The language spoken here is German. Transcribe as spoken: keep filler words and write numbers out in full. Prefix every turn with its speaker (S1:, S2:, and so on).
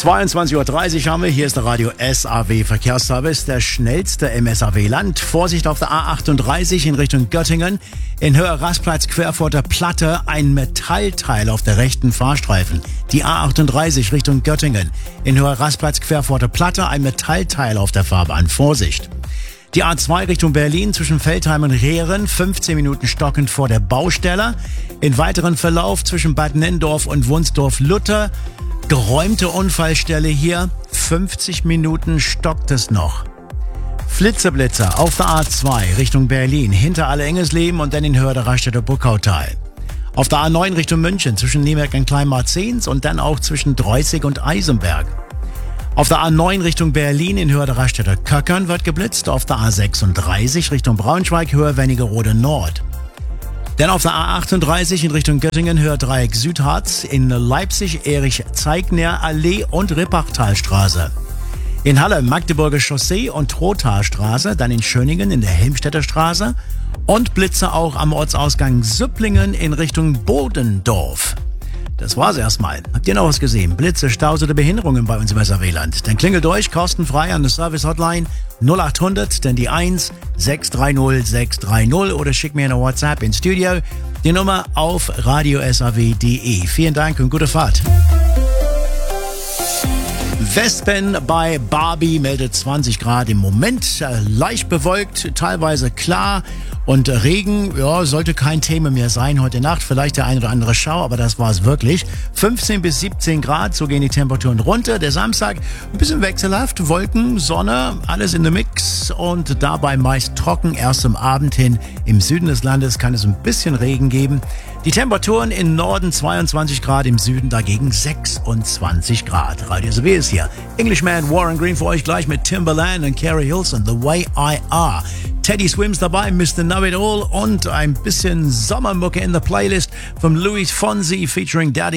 S1: zweiundzwanzig Uhr dreißig haben wir. Hier ist der Radio S A W Verkehrsservice, der schnellste im S A W-Land. Vorsicht auf der A achtunddreißig in Richtung Göttingen. In Höhe Rastplatz quer vor der Platte ein Metallteil auf der rechten Fahrstreifen. Die A achtunddreißig Richtung Göttingen. In Höhe Rastplatz quer vor der Platte ein Metallteil auf der Fahrbahn. Vorsicht. Die A zwei Richtung Berlin zwischen Veltheim und Rehren, fünfzehn Minuten stockend vor der Baustelle. In weiteren Verlauf zwischen Bad Nenndorf und Wunsdorf-Luther. Geräumte Unfallstelle hier, fünfzig Minuten stockt es noch. Flitzeblitzer auf der A zwei Richtung Berlin, hinter Alle-Engesleben und dann in Höhe der Raststätter Buckautal. Auf der A neun Richtung München zwischen Niemerk und Kleinmarzens und dann auch zwischen Dreußig und Eisenberg. Auf der A neun Richtung Berlin in Höhe der Raststätter Köckern wird geblitzt. Auf der A sechsunddreißig Richtung Braunschweig, Höhe Wernigerode Nord. Denn auf der A achtunddreißig in Richtung Göttingen, Höhe Dreieck Südharz, in Leipzig Erich-Zeigner Allee und Rippachtalstraße. In Halle Magdeburger Chaussee und Trothaarstraße, dann in Schöningen in der Helmstedter Straße und Blitze auch am Ortsausgang Süpplingen in Richtung Bodendorf. Das war's erstmal. Habt ihr noch was gesehen? Blitze, Staus oder Behinderungen bei uns im S A W-Land? Dann klingelt durch, kostenfrei an der Service-Hotline null achthundert, dann die eins sechs drei null sechs drei null oder schickt mir eine WhatsApp ins Studio. Die Nummer auf radio s a w punkt d e. Vielen Dank und gute Fahrt. Wespen bei Barbie meldet zwanzig Grad im Moment, leicht bewölkt, teilweise klar und Regen, ja, sollte kein Thema mehr sein heute Nacht, vielleicht der ein oder andere Schauer, aber das war's wirklich. fünfzehn bis siebzehn Grad, so gehen die Temperaturen runter. Der Samstag ein bisschen wechselhaft, Wolken, Sonne, alles in der Mix und dabei meist trocken. Erst zum Abend hin im Süden des Landes kann es ein bisschen Regen geben. Die Temperaturen im Norden zweiundzwanzig Grad, im Süden dagegen sechsundzwanzig Grad. Radio S A W ist hier. Englishman Warren Green für euch gleich mit Timbaland und Carrie Hilson, The Way I Are. Teddy Swims dabei, Mister Know It All und ein bisschen Sommermucke in der Playlist von Louis Fonsi featuring Daddy